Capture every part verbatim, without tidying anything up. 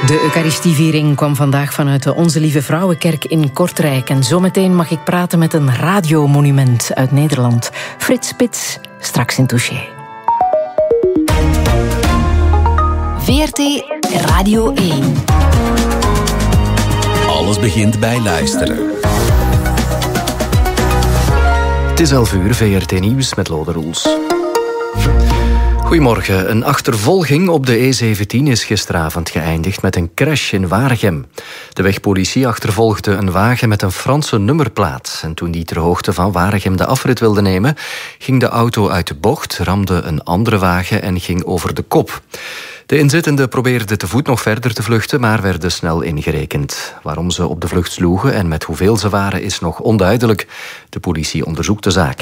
De Eucharistieviering kwam vandaag vanuit de Onze Lieve Vrouwenkerk in Kortrijk. En zometeen mag ik praten met een radiomonument uit Nederland. Frits Spits, straks in Touché. V R T Radio één. Alles begint bij luisteren. Het is elf uur, V R T Nieuws met Lode Roels. Goedemorgen. Een achtervolging op de E zeventien is gisteravond geëindigd met een crash in Waregem. De wegpolitie achtervolgde een wagen met een Franse nummerplaat. En toen die ter hoogte van Waregem de afrit wilde nemen, ging de auto uit de bocht, ramde een andere wagen en ging over de kop. De inzittenden probeerden te voet nog verder te vluchten, maar werden snel ingerekend. Waarom ze op de vlucht sloegen en met hoeveel ze waren is nog onduidelijk. De politie onderzoekt de zaak.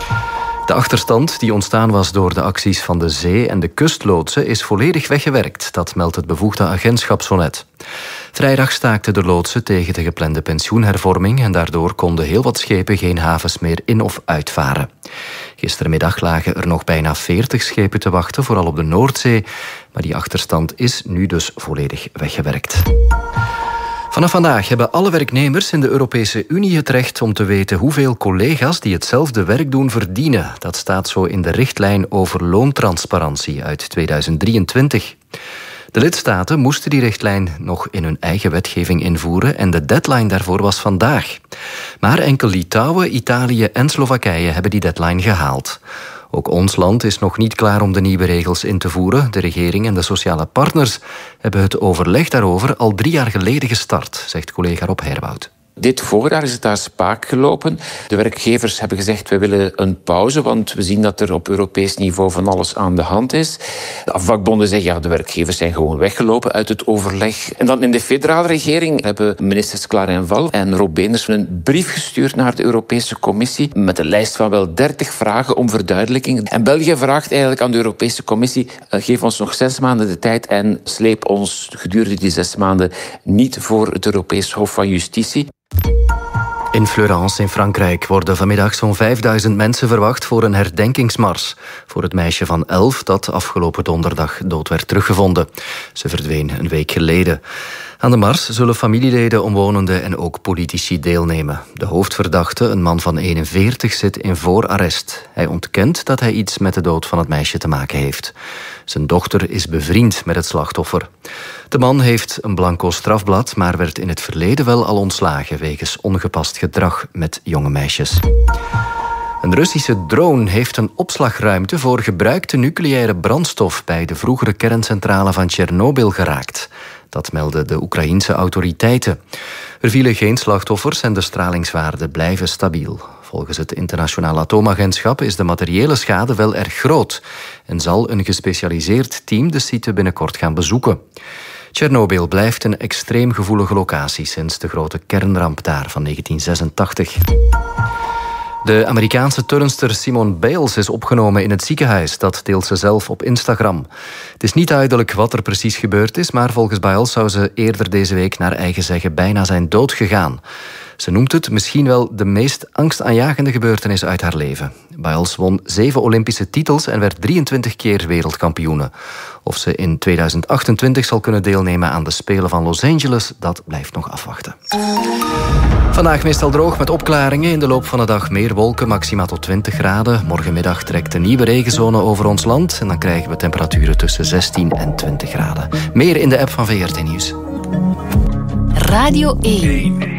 De achterstand die ontstaan was door de acties van de zee- en de kustloodsen is volledig weggewerkt. Dat meldt het bevoegde agentschap Zo Net. Vrijdag staakten de loodsen tegen de geplande pensioenhervorming en daardoor konden heel wat schepen geen havens meer in- of uitvaren. Gistermiddag lagen er nog bijna veertig schepen te wachten, vooral op de Noordzee. Maar die achterstand is nu dus volledig weggewerkt. Vanaf vandaag hebben alle werknemers in de Europese Unie het recht om te weten hoeveel collega's die hetzelfde werk doen verdienen. Dat staat zo in de richtlijn over loontransparantie uit tweeduizend drieëntwintig. De lidstaten moesten die richtlijn nog in hun eigen wetgeving invoeren en de deadline daarvoor was vandaag. Maar enkel Litouwen, Italië en Slowakije hebben die deadline gehaald. Ook ons land is nog niet klaar om de nieuwe regels in te voeren. De regering en de sociale partners hebben het overleg daarover al drie jaar geleden gestart, zegt collega Rob Herwoud. Dit voorjaar is het daar spaak gelopen. De werkgevers hebben gezegd, we willen een pauze, want we zien dat er op Europees niveau van alles aan de hand is. De vakbonden zeggen, ja, de werkgevers zijn gewoon weggelopen uit het overleg. En dan in de federale regering hebben ministers Klaar en Val en Rob Beenders een brief gestuurd naar de Europese Commissie met een lijst van wel dertig vragen om verduidelijking. En België vraagt eigenlijk aan de Europese Commissie, geef ons nog zes maanden de tijd en sleep ons gedurende die zes maanden niet voor het Europees Hof van Justitie. In Fleurance in Frankrijk worden vanmiddag zo'n vijfduizend mensen verwacht voor een herdenkingsmars voor het meisje van elf dat afgelopen donderdag dood werd teruggevonden. Ze verdween een week geleden. Aan de mars zullen familieleden, omwonenden en ook politici deelnemen. De hoofdverdachte, een man van eenenveertig, zit in voorarrest. Hij ontkent dat hij iets met de dood van het meisje te maken heeft. Zijn dochter is bevriend met het slachtoffer. De man heeft een blanco strafblad, maar werd in het verleden wel al ontslagen wegens ongepast gedrag met jonge meisjes. Een Russische drone heeft een opslagruimte voor gebruikte nucleaire brandstof bij de vroegere kerncentrale van Tsjernobyl geraakt. Dat melden de Oekraïense autoriteiten. Er vielen geen slachtoffers en de stralingswaarden blijven stabiel. Volgens het Internationaal Atoomagentschap is de materiële schade wel erg groot en zal een gespecialiseerd team de site binnenkort gaan bezoeken. Tsjernobyl blijft een extreem gevoelige locatie sinds de grote kernramp daar van negentien zesentachtig. De Amerikaanse turnster Simone Biles is opgenomen in het ziekenhuis. Dat deelt ze zelf op Instagram. Het is niet duidelijk wat er precies gebeurd is, maar volgens Biles zou ze eerder deze week naar eigen zeggen bijna zijn dood gegaan. Ze noemt het misschien wel de meest angstaanjagende gebeurtenis uit haar leven. Biles won zeven Olympische titels en werd drieëntwintig keer wereldkampioene. Of ze in tweeduizend achtentwintig zal kunnen deelnemen aan de Spelen van Los Angeles, dat blijft nog afwachten. Vandaag meestal droog met opklaringen. In de loop van de dag meer wolken, maxima tot twintig graden. Morgenmiddag trekt een nieuwe regenzone over ons land en dan krijgen we temperaturen tussen zestien en twintig graden. Meer in de app van V R T Nieuws. Radio één.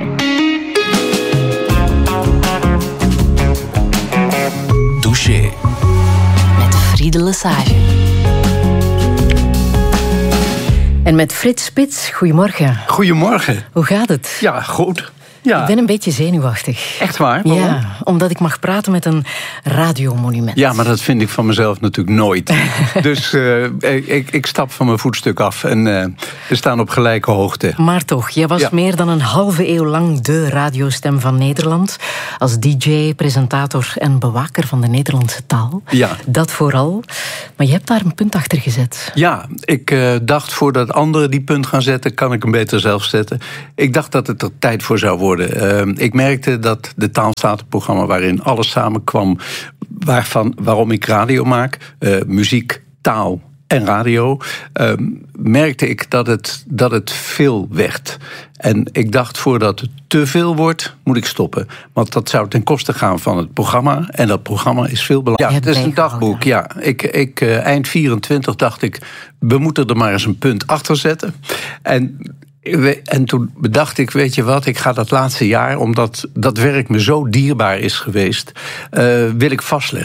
Touché. Met Friede Lesage. En met Frits Spits, goedemorgen. Goedemorgen. Hoe gaat het? Ja, goed. Ja. Ik ben een beetje zenuwachtig. Echt waar? Waarom? Ja, omdat ik mag praten met een radiomonument. Ja, maar dat vind ik van mezelf natuurlijk nooit. Dus uh, ik, ik stap van mijn voetstuk af en uh, we staan op gelijke hoogte. Maar toch, jij was ja. meer dan een halve eeuw lang de radiostem van Nederland. Als D J, presentator en bewaker van de Nederlandse taal. Ja. Dat vooral. Maar je hebt daar een punt achter gezet. Ja, ik uh, dacht voordat anderen die punt gaan zetten, kan ik hem beter zelf zetten. Ik dacht dat het er tijd voor zou worden. Uh, ik merkte dat de Taalstatenprogramma waarin alles samenkwam, waarvan, waarom ik radio maak, uh, muziek, taal en radio, uh, merkte ik dat het, dat het veel werd. En ik dacht, voordat het te veel wordt, moet ik stoppen. Want dat zou ten koste gaan van het programma. En dat programma is veel belangrijker. Ja, het is een dagboek, ja. Ik, ik, uh, eind vierentwintig dacht ik, we moeten er maar eens een punt achter zetten. En... En toen bedacht ik, weet je wat, ik ga dat laatste jaar, omdat dat werk me zo dierbaar is geweest, uh, wil ik vastleggen.